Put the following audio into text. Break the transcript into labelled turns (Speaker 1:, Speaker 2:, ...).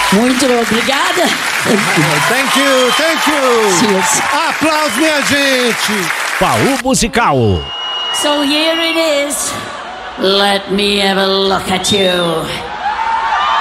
Speaker 1: Muito obrigada.
Speaker 2: Thank you.
Speaker 1: Cheers.
Speaker 2: Aplausos, minha gente.
Speaker 3: Baú Musical.
Speaker 1: So here it is. Let me have a look at you.